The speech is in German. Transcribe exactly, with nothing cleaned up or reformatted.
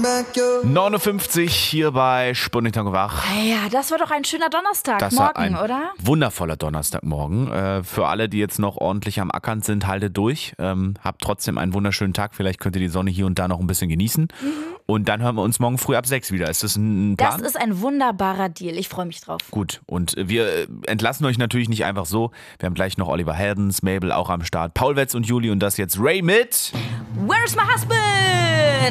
neun Uhr fünfzig hier bei Spunding wach. Ja, das war doch ein schöner Donnerstagmorgen, Das war ein oder? wundervoller Donnerstagmorgen. Äh, für alle, die jetzt noch ordentlich am Ackern sind, haltet durch. Ähm, habt trotzdem einen wunderschönen Tag. Vielleicht könnt ihr die Sonne hier und da noch ein bisschen genießen. Mhm. Und dann hören wir uns morgen früh ab sechs wieder. Ist das ein Plan? Das ist ein wunderbarer Deal. Ich freue mich drauf. Gut. Und wir entlassen euch natürlich nicht einfach so. Wir haben gleich noch Oliver Heldens, Mabel auch am Start, Paul Wetz und Juli und das jetzt Ray mit Where's my husband?